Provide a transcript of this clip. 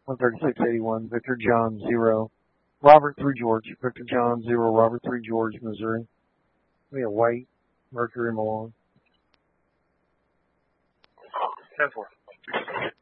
13681, Victor John 0, Robert 3 George, Victor John 0, Robert 3 George, Missouri. We have White, Mercury, Milan. 10-4.